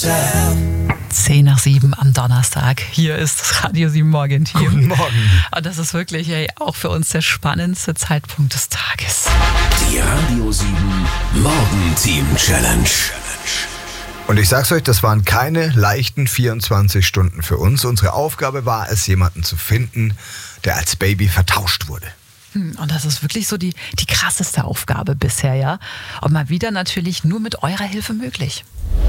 10 nach 7 am Donnerstag. Hier ist das Radio 7 Morgenteam. Guten Morgen. Und das ist wirklich auch für uns der spannendste Zeitpunkt des Tages. Die Radio 7 Morgenteam Challenge. Und ich sag's euch, das waren keine leichten 24 Stunden für uns. Unsere Aufgabe war es, jemanden zu finden, der als Baby vertauscht wurde. Und das ist wirklich so die krasseste Aufgabe bisher, ja. Und mal wieder natürlich nur mit eurer Hilfe möglich.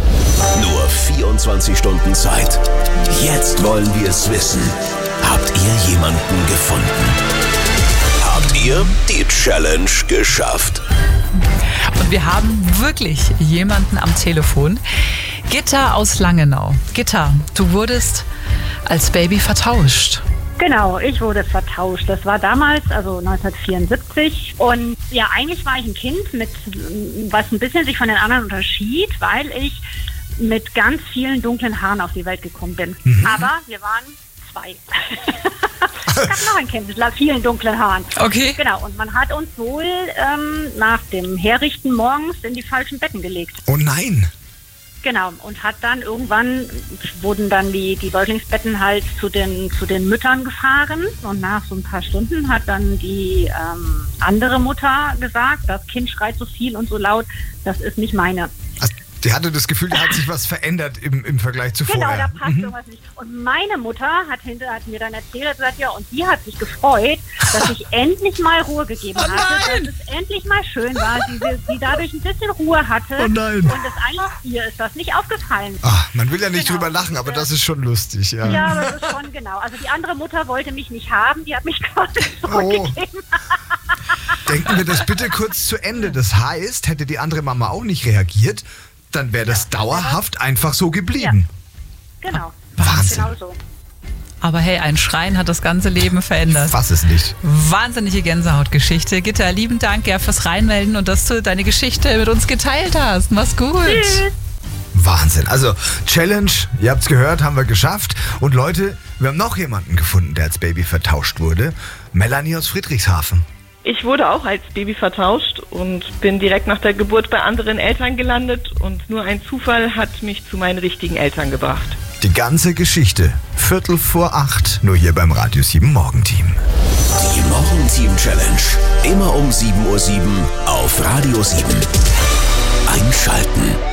Nur 24 Stunden Zeit. Jetzt wollen wir es wissen. Habt ihr jemanden gefunden? Habt ihr die Challenge geschafft? Und wir haben wirklich jemanden am Telefon. Gitta aus Langenau. Gitta, du wurdest als Baby vertauscht. Genau, ich wurde vertauscht. Das war damals, also 1974. Und ja, eigentlich war ich ein Kind, was ein bisschen sich von den anderen unterschied, weil ich mit ganz vielen dunklen Haaren auf die Welt gekommen bin. Aber wir waren 2. Ich habe noch ein Kind mit vielen dunklen Haaren. Okay. Genau, und man hat uns wohl nach dem Herrichten morgens in die falschen Betten gelegt. Oh nein! Genau, und hat dann irgendwann, wurden dann die Säuglingsbetten halt zu den Müttern gefahren. Und nach so ein paar Stunden hat dann die andere Mutter gesagt, das Kind schreit so viel und so laut, das ist nicht meine. Also, die hatte das Gefühl, da hat sich was verändert im Vergleich zu vorher. Genau, da passt irgendwas nicht. Und meine Mutter hat mir dann erzählt, gesagt, ja, und die hat sich gefreut, dass ich endlich mal Ruhe gegeben hatte, dass es endlich mal schön war, sie dadurch ein bisschen Ruhe hatte. Oh nein. Und das eigentlich ihr ist das nicht aufgefallen. Ach, man will ja nicht drüber lachen, aber das ist schon lustig, ja. Ja, aber das ist schon genau. Also die andere Mutter wollte mich nicht haben, die hat mich quasi zurückgegeben. Denken wir das bitte kurz zu Ende. Das heißt, hätte die andere Mama auch nicht reagiert, dann wäre das dauerhaft einfach so geblieben. Ja, genau. Wahnsinn. Genau so. Aber hey, ein Schreien hat das ganze Leben verändert. Fass es nicht. Wahnsinnige Gänsehautgeschichte. Gitta, lieben Dank fürs Reinmelden und dass du deine Geschichte mit uns geteilt hast. Mach's gut. Tschüss. Wahnsinn. Also Challenge, ihr habt's gehört, haben wir geschafft. Und Leute, wir haben noch jemanden gefunden, der als Baby vertauscht wurde. Melanie aus Friedrichshafen. Ich wurde auch als Baby vertauscht und bin direkt nach der Geburt bei anderen Eltern gelandet und nur ein Zufall hat mich zu meinen richtigen Eltern gebracht. Die ganze Geschichte, 7:15, nur hier beim Radio 7 Morgenteam. Die Morgenteam Challenge. Immer um 7:07 Uhr auf Radio 7. Einschalten.